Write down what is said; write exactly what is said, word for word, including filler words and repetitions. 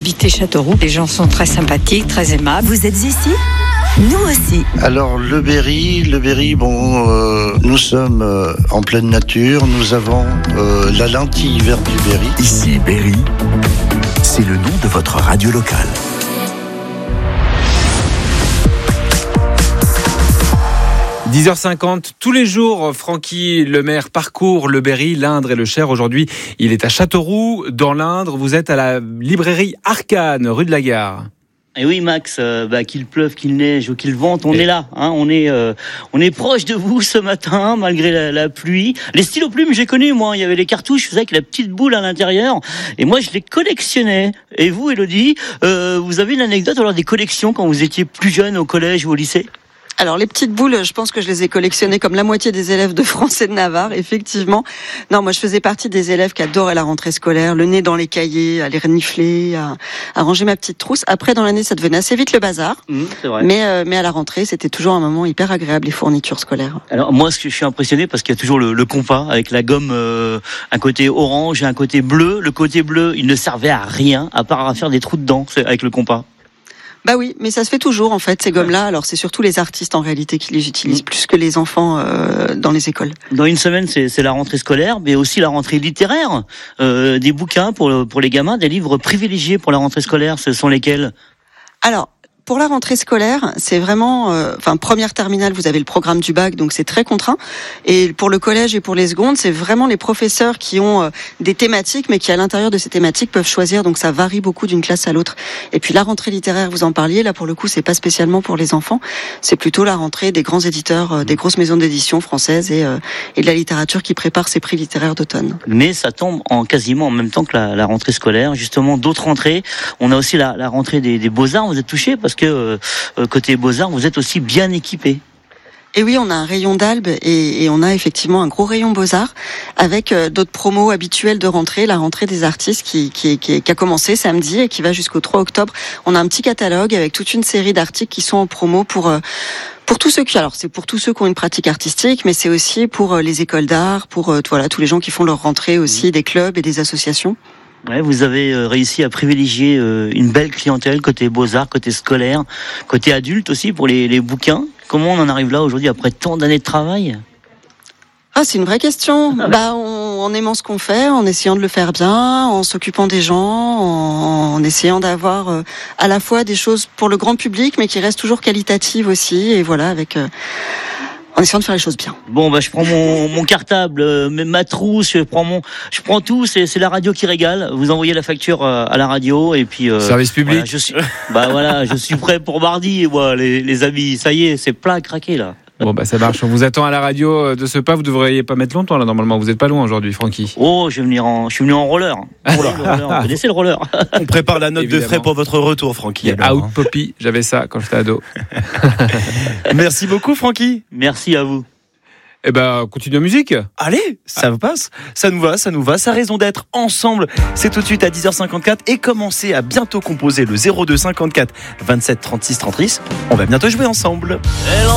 habiter Châteauroux. Les gens sont très sympathiques, très aimables. Vous êtes ici ? Nous aussi. Alors le Berry, le Berry, bon, euh, nous sommes euh, en pleine nature. Nous avons euh, la lentille verte du Berry. Ici Berry, c'est le nom de votre radio locale. dix heures cinquante, tous les jours, Francky Lemaire parcourt le Berry, l'Indre et le Cher. Aujourd'hui, il est à Châteauroux, dans l'Indre. Vous êtes à la librairie Arcane, rue de la Gare. Et oui Max, euh, bah, qu'il pleuve, qu'il neige ou qu'il vente, on et... est là, hein, on est, euh, on est proche de vous ce matin malgré la, la pluie. Les stylos plumes, j'ai connu moi, il y avait les cartouches, vous savez, avec la petite boule à l'intérieur, et moi je les collectionnais. Et vous, Élodie, euh, vous avez une anecdote alors des collections quand vous étiez plus jeune au collège ou au lycée ? Alors les petites boules, je pense que je les ai collectionnées comme la moitié des élèves de France et de Navarre, effectivement. Non, moi je faisais partie des élèves qui adoraient la rentrée scolaire, le nez dans les cahiers, à les renifler, à, à ranger ma petite trousse. Après dans l'année, ça devenait assez vite le bazar. Mmh, c'est vrai. Mais euh, mais à la rentrée, c'était toujours un moment hyper agréable, les fournitures scolaires. Alors moi, ce que je suis impressionné parce qu'il y a toujours le, le compas avec la gomme, euh, un côté orange et un côté bleu. Le côté bleu, il ne servait à rien à part à faire des trous dedans avec le compas. Bah oui, mais ça se fait toujours en fait, ces gommes-là. Alors c'est surtout les artistes en réalité qui les utilisent, plus que les enfants euh, dans les écoles. Dans une semaine, c'est, c'est la rentrée scolaire, mais aussi la rentrée littéraire. Euh, des bouquins pour, pour les gamins, des livres privilégiés pour la rentrée scolaire, ce sont lesquels ? Alors, pour la rentrée scolaire, c'est vraiment, euh, enfin première terminale, vous avez le programme du bac, donc c'est très contraint. Et pour le collège et pour les secondes, c'est vraiment les professeurs qui ont euh, des thématiques, mais qui à l'intérieur de ces thématiques peuvent choisir. Donc ça varie beaucoup d'une classe à l'autre. Et puis la rentrée littéraire, vous en parliez, là pour le coup, c'est pas spécialement pour les enfants, c'est plutôt la rentrée des grands éditeurs, euh, des grosses maisons d'édition françaises et, euh, et de la littérature qui préparent ces prix littéraires d'automne. Mais ça tombe en quasiment en même temps que la, la rentrée scolaire. Justement, d'autres rentrées. On a aussi la, la rentrée des, des Beaux-Arts. Vous êtes touchés parce que euh, côté Beaux-Arts, vous êtes aussi bien équipés. Et oui, on a un rayon d'Albe et, et on a effectivement un gros rayon Beaux-Arts avec euh, d'autres promos habituels de rentrée, la rentrée des artistes qui, qui, qui, qui a commencé samedi et qui va jusqu'au trois octobre. On a un petit catalogue avec toute une série d'articles qui sont en promo pour... Euh, Pour tous ceux qui, alors c'est pour tous ceux qui ont une pratique artistique, mais c'est aussi pour les écoles d'art, pour euh, voilà tous les gens qui font leur rentrée aussi, des clubs et des associations. Ouais, vous avez réussi à privilégier une belle clientèle côté beaux-arts, côté scolaire, côté adulte aussi pour les, les bouquins. Comment on en arrive là aujourd'hui après tant d'années de travail ? Ah, c'est une vraie question. Bah, on, en aimant ce qu'on fait, en essayant de le faire bien, en s'occupant des gens, en, en essayant d'avoir euh, à la fois des choses pour le grand public, mais qui restent toujours qualitatives aussi. Et voilà, avec euh, en essayant de faire les choses bien. Bon, bah je prends mon, mon cartable, euh, ma trousse, je prends mon, je prends tout. C'est, c'est la radio qui régale. Vous envoyez la facture euh, à la radio et puis euh, service public. Voilà, je suis, bah voilà, je suis prêt pour mardi. Moi, les, les amis, ça y est, c'est plein à craquer là. Bon bah ça marche, on vous attend à la radio de ce pas, vous devriez pas mettre longtemps là normalement, vous n'êtes pas loin aujourd'hui Francky. Oh, je vais venir en, je suis venu en roller. roller, roller. Vous connaissez le roller ? On prépare la note Évidemment. de frais pour votre retour Francky. Out Poppy, j'avais ça quand j'étais ado. Merci beaucoup Francky. Merci à vous. Eh ben, continue la musique. Allez, ça ah. passe. Ça nous va, ça nous va. Sa raison d'être ensemble, c'est tout de suite à dix heures cinquante-quatre et commencez à bientôt composer le zéro deux cinquante-quatre vingt-sept trente-six trente-six. On va bientôt jouer ensemble.